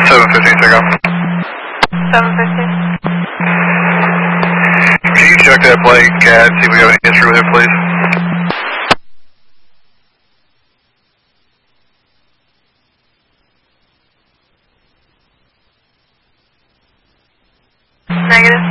715, take off. 715. Can you check that plate, CAD, see if we have any history with it, please? Negative.